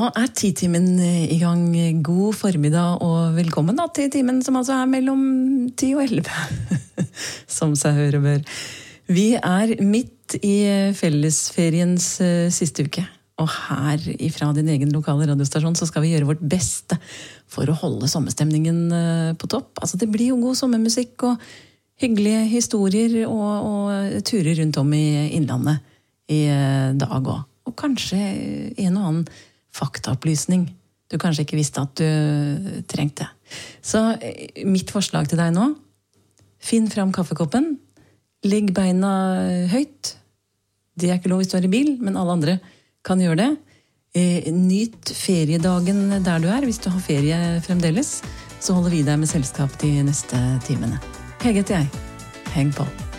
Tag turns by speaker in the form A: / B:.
A: Da 10-timen I gang. God formiddag og velkommen da, til timen som altså mellom 10 og 11. Som seg høre bør. Vi midt I fellesferiens siste uke. Og her ifra din egen lokale radiostasjon så skal vi gjøre vårt beste for å holde sommerstemningen på topp. Altså det blir jo god sommermusikk og hyggelige historier og turer rundt om I innlandet I dag også. Og kanskje en og annen faktaopplysning du kanskje ikke visste at du trengte. Så mitt forslag til deg nå, finn fram kaffekoppen, legg beina høyt. Det ikke lov hvis du I bil, men alle andre kan gjøre det. Nyt feriedagen der du hvis du har ferie fremdeles, så holder vi deg med selskap de neste timene. Hege heter jeg. Heng på.